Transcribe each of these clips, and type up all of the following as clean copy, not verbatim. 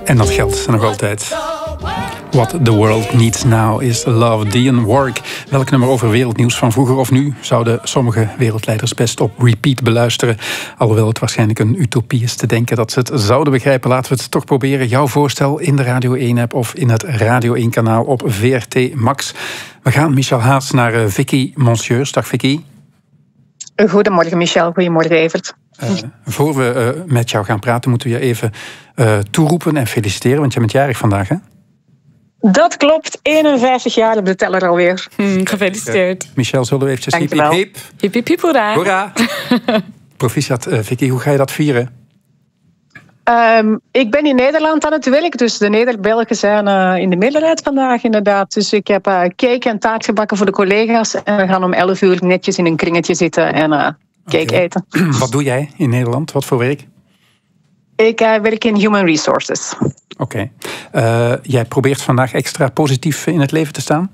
En dat geldt nog altijd. What the world needs now is love. Dionne Warwick. Welk nummer over wereldnieuws van vroeger of nu zouden sommige wereldleiders best op repeat beluisteren? Alhoewel het waarschijnlijk een utopie is te denken dat ze het zouden begrijpen. Laten we het toch proberen. Jouw voorstel in de Radio 1-app of in het Radio 1-kanaal op VRT Max. We gaan, Michel Haas, naar Vicky Monsieurs. Dag Vicky. Goedemorgen Michel, goedemorgen Evert. Voor we met jou gaan praten moeten we je even toeroepen en feliciteren, want je bent jarig vandaag, hè? Dat klopt, 51 jaar op de teller alweer. Gefeliciteerd. Michel, zullen we eventjes hip hip hip? Hip hip hip, hoera. Hoera. Proficiat, Vicky, hoe ga je dat vieren? Ik ben in Nederland aan het werk, dus de Neder-Belgen zijn in de meerderheid vandaag inderdaad. Dus ik heb cake en taart gebakken voor de collega's en we gaan om 11 uur netjes in een kringetje zitten en cake eten. Wat doe jij in Nederland? Wat voor werk? Ik werk in Human Resources. Oké. Jij probeert vandaag extra positief in het leven te staan?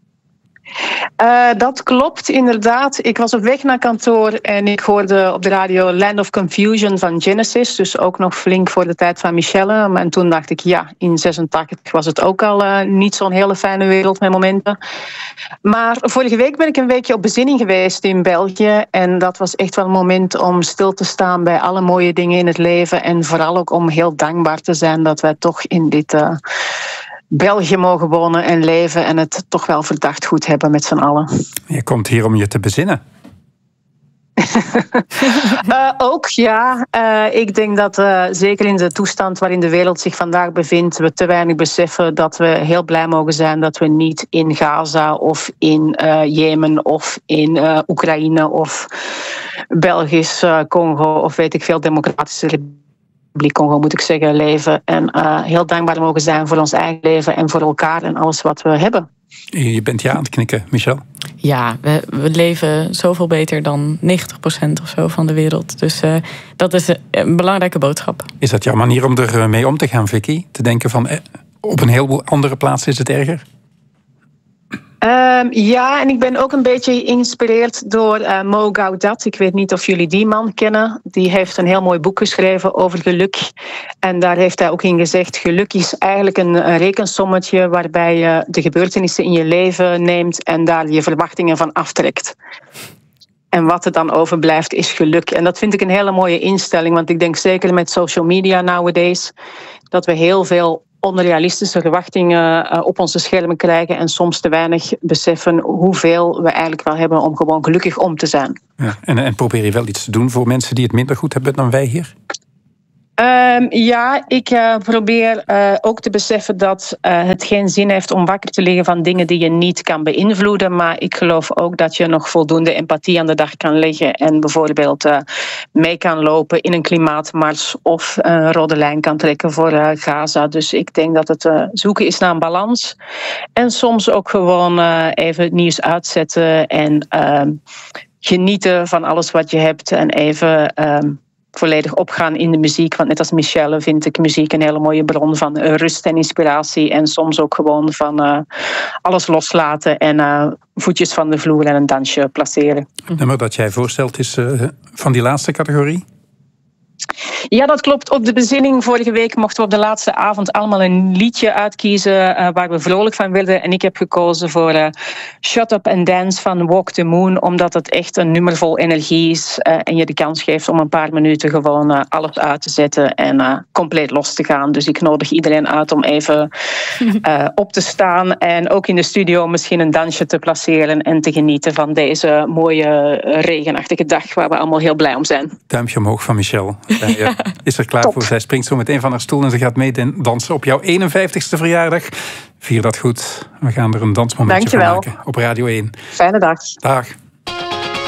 Dat klopt, inderdaad. Ik was op weg naar kantoor en ik hoorde op de radio Land of Confusion van Genesis. Dus ook nog flink voor de tijd van Michelle. En toen dacht ik, ja, in 86 was het ook al niet zo'n hele fijne wereld met momenten. Maar vorige week ben ik een weekje op bezinning geweest in België. En dat was echt wel een moment om stil te staan bij alle mooie dingen in het leven. En vooral ook om heel dankbaar te zijn dat wij toch in dit België mogen wonen en leven en het toch wel verdacht goed hebben met z'n allen. Je komt hier om je te bezinnen. Ook, ja. Ik denk dat zeker in de toestand waarin de wereld zich vandaag bevindt, we te weinig beseffen dat we heel blij mogen zijn dat we niet in Gaza of in Jemen of in Oekraïne of Belgisch Congo of weet ik veel, Democratische Republiek Congo, moet ik zeggen, leven. En heel dankbaar mogen zijn voor ons eigen leven en voor elkaar en alles wat we hebben. Je bent ja aan het knikken, Michel. Ja, we leven zoveel beter dan 90% of zo van de wereld. Dus dat is een belangrijke boodschap. Is dat jouw manier om er mee om te gaan, Vicky? Te denken van op een heleboel andere plaatsen is het erger? Ja, en ik ben ook een beetje geïnspireerd door Mo Gaudat. Ik weet niet of jullie die man kennen. Die heeft een heel mooi boek geschreven over geluk. En daar heeft hij ook in gezegd, geluk is eigenlijk een rekensommetje waarbij je de gebeurtenissen in je leven neemt en daar je verwachtingen van aftrekt. En wat er dan overblijft is geluk. En dat vind ik een hele mooie instelling, want ik denk zeker met social media nowadays dat we heel veel onrealistische verwachtingen op onze schermen krijgen en soms te weinig beseffen hoeveel we eigenlijk wel hebben om gewoon gelukkig om te zijn. Ja, en probeer je wel iets te doen voor mensen die het minder goed hebben dan wij hier? Ja, ik probeer ook te beseffen dat het geen zin heeft om wakker te liggen van dingen die je niet kan beïnvloeden. Maar ik geloof ook dat je nog voldoende empathie aan de dag kan leggen en bijvoorbeeld mee kan lopen in een klimaatmars of een rode lijn kan trekken voor Gaza. Dus ik denk dat het zoeken is naar een balans. En soms ook gewoon even het nieuws uitzetten en genieten van alles wat je hebt en even volledig opgaan in de muziek. Want net als Michelle vind ik muziek een hele mooie bron van rust en inspiratie. En soms ook gewoon van alles loslaten en voetjes van de vloer en een dansje placeren. Het nummer dat jij voorstelt is van die laatste categorie? Ja, dat klopt. Op de bezinning vorige week mochten we op de laatste avond allemaal een liedje uitkiezen waar we vrolijk van werden. En ik heb gekozen voor Shut Up and Dance van Walk the Moon, omdat het echt een nummer vol energie is en je de kans geeft om een paar minuten gewoon alles uit te zetten en compleet los te gaan. Dus ik nodig iedereen uit om even op te staan en ook in de studio misschien een dansje te placeren en te genieten van deze mooie regenachtige dag waar we allemaal heel blij om zijn. Duimpje omhoog van Michelle. Zij is er klaar voor. Zij springt zo meteen van haar stoel en ze gaat meedansen op jouw 51ste verjaardag. Vier dat goed. We gaan er een dansmomentje van maken op Radio 1. Fijne dag. Dag.